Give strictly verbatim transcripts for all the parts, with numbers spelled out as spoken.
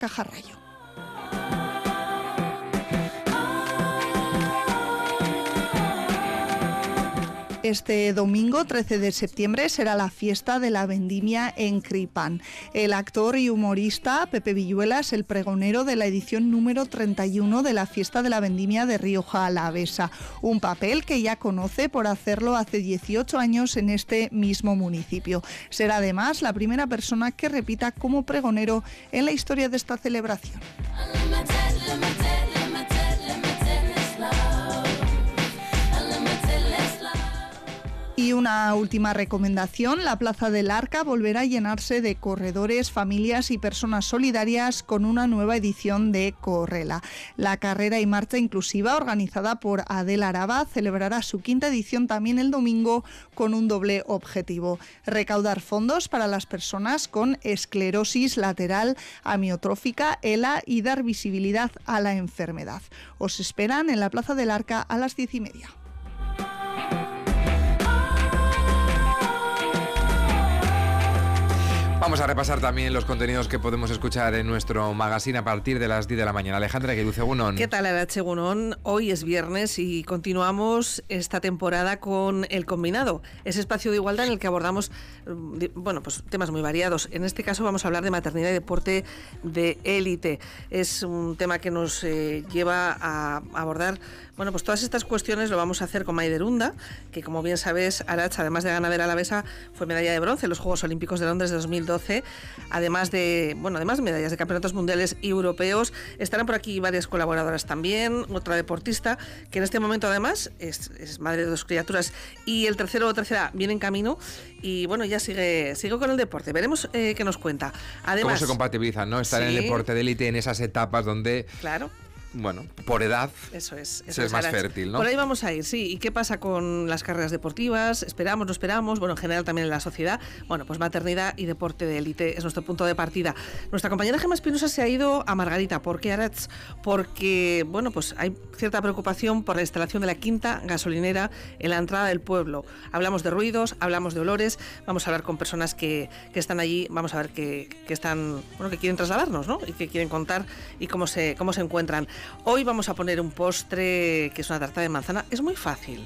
Cajarrayo. Este domingo, trece de septiembre, será la fiesta de la vendimia en Cripán. El actor y humorista Pepe Villuela es el pregonero de la edición número treinta y uno de la fiesta de la vendimia de Rioja Alavesa, un papel que ya conoce por hacerlo hace dieciocho años en este mismo municipio. Será además la primera persona que repita como pregonero en la historia de esta celebración. Y una última recomendación, la Plaza del Arca volverá a llenarse de corredores, familias y personas solidarias con una nueva edición de Correla. La carrera y marcha inclusiva organizada por Adela Araba celebrará su quinta edición también el domingo con un doble objetivo: recaudar fondos para las personas con esclerosis lateral amiotrófica, E L A, y dar visibilidad a la enfermedad. Os esperan en la Plaza del Arca a las diez y media. Vamos a repasar también los contenidos que podemos escuchar en nuestro magazine a partir de las diez de la mañana. Alejandra Guiluce, Egunon. ¿Qué tal, Arache Egunon? Hoy es viernes y continuamos esta temporada con El Combinado, ese espacio de igualdad en el que abordamos bueno, pues temas muy variados. En este caso vamos a hablar de maternidad y deporte de élite. Es un tema que nos eh, lleva a abordar bueno, pues todas estas cuestiones. Lo vamos a hacer con Maider Unda, que como bien sabes, Arache, además de ganadera alavesa, fue medalla de bronce en los Juegos Olímpicos de Londres de dos mil doce, además de, bueno, además de medallas de campeonatos mundiales y europeos. Estarán por aquí varias colaboradoras también, otra deportista que en este momento además es, es madre de dos criaturas, y el tercero o tercera viene en camino y bueno, ya sigue, sigue con el deporte. Veremos eh, qué nos cuenta. Además, ¿cómo se compatibiliza, no? Estar sí, en el deporte de élite en esas etapas donde... Claro. Bueno, por edad eso es, eso se es, es más Arache. fértil, ¿no? Por ahí vamos a ir, sí. ¿Y qué pasa con las carreras deportivas? ¿Esperamos, no esperamos? Bueno, en general también en la sociedad. Bueno, pues maternidad y deporte de élite es nuestro punto de partida. Nuestra compañera Gemma Espinosa se ha ido a Margarita. ¿Por qué, Arache? Porque, bueno, pues hay cierta preocupación por la instalación de la quinta gasolinera en la entrada del pueblo. Hablamos de ruidos, hablamos de olores, vamos a hablar con personas que, que están allí, vamos a ver que, que están, bueno, que quieren trasladarnos, ¿no? Y que quieren contar y cómo se, cómo se encuentran. Hoy vamos a poner un postre que es una tarta de manzana. Es muy fácil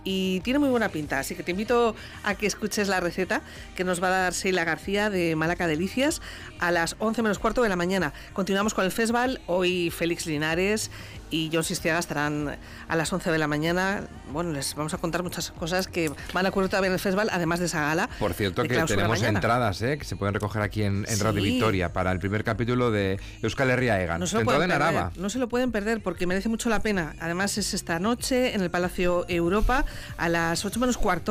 y tiene muy buena pinta, así que te invito a que escuches la receta que nos va a dar Sheila García de Malaca Delicias a las once menos cuarto de la mañana. Continuamos con el festival. Hoy Félix Linares y John Sistiaga estarán a las once de la mañana. Bueno, les vamos a contar muchas cosas que van a ocurrir todavía en el festival, además de esa gala. Por cierto, que tenemos mañana entradas, ¿eh? Que se pueden recoger aquí en, en sí. Radio Victoria para el primer capítulo de Euskal Herria Egan. No se lo pueden perder, no se lo pueden perder porque merece mucho la pena. Además es esta noche en el Palacio Europa a las ocho menos cuarto.